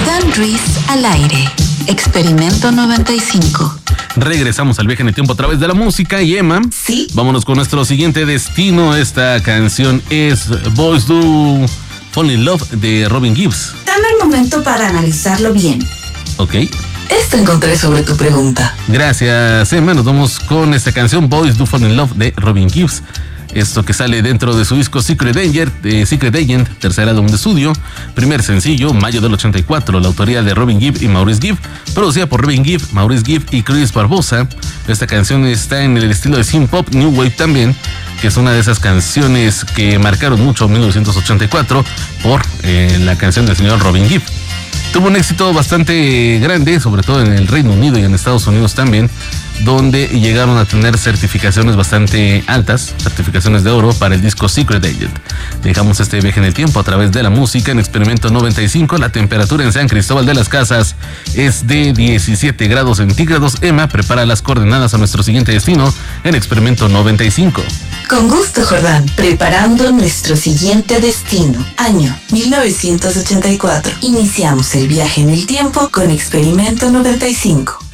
Jordán Ruiz al aire. Experimento 95. Regresamos al viaje en el tiempo a través de la música. Y Emma, sí, vámonos con nuestro siguiente destino. Esta canción es Boys Do Fall in Love de Robin Gibbs. Dame el momento para analizarlo bien. Ok. Esto encontré sobre tu pregunta. Gracias, Emma. Nos vamos con esta canción Boys Do Fall in Love de Robin Gibbs. Esto que sale dentro de su disco Secret Agent, tercer álbum de estudio, primer sencillo, mayo del 84, la autoría de Robin Gibb y Maurice Gibb, producida por Robin Gibb, Maurice Gibb y Chris Barbosa. Esta canción está en el estilo de synth pop, new wave también, que es una de esas canciones que marcaron mucho en 1984 por la canción del señor Robin Gibb. Tuvo un éxito bastante grande, sobre todo en el Reino Unido y en Estados Unidos también, donde llegaron a tener certificaciones bastante altas, certificaciones de oro para el disco Secret Agent. Dejamos este viaje en el tiempo a través de la música en Experimento 95. La temperatura en San Cristóbal de las Casas es de 17 grados centígrados. Emma, prepara las coordenadas a nuestro siguiente destino en Experimento 95. Con gusto, Jordán. Preparando nuestro siguiente destino. Año 1984. Iniciamos el viaje en el tiempo con Experimento 95.